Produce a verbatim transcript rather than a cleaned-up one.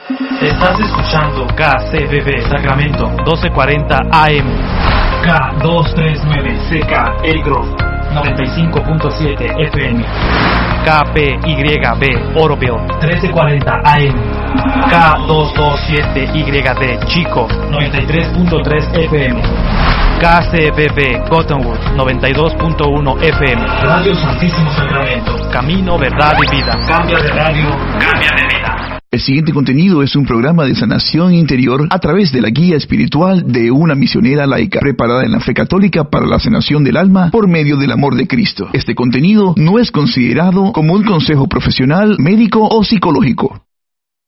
Estás escuchando K C B B Sacramento doce cuarenta A M, K doscientos treinta y nueve C K Elk Grove noventa y cinco punto siete F M, K P Y B Oroville trece cuarenta A M, K doscientos veintisiete Y D Chico noventa y tres punto tres F M, K C B B Cottonwood noventa y dos punto uno F M, Radio Santísimo Sacramento, Camino, Verdad y Vida. Cambia de radio, cambia de vida. El siguiente contenido es un programa de sanación interior a través de la guía espiritual de una misionera laica, preparada en la fe católica para la sanación del alma por medio del amor de Cristo. Este contenido no es considerado como un consejo profesional, médico o psicológico.